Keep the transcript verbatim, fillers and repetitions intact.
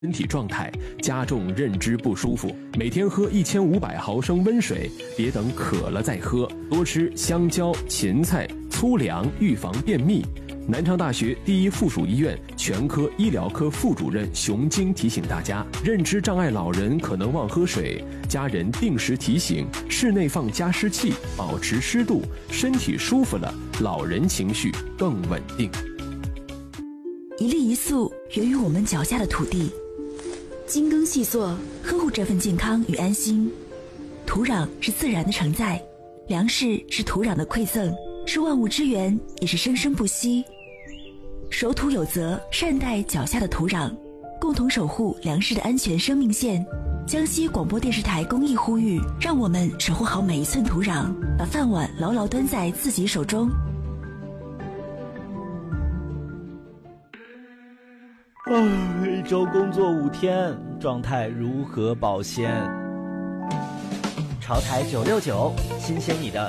身体状态，加重认知不舒服。每天喝一千五百毫升温水，别等渴了再喝。多吃香蕉、芹菜、粗粮，预防便秘。南昌大学第一附属医院全科医疗科副主任熊晶提醒大家：认知障碍老人可能忘喝水，家人定时提醒，室内放加湿器，保持湿度，身体舒服了，老人情绪更稳定。 一粒一粟源于我们脚下的土地，精耕细作，呵护这份健康与安心。土壤是自然的承载，粮食是土壤的馈赠，是万物之源，也是生生不息。守土有责，善待脚下的土壤，共同守护粮食的安全生命线。江西广播电视台公益呼吁，让我们守护好每一寸土壤，把饭碗牢牢端在自己手中。 啊，一周工作五天，状态如何保鲜？潮台九六九，新鲜你的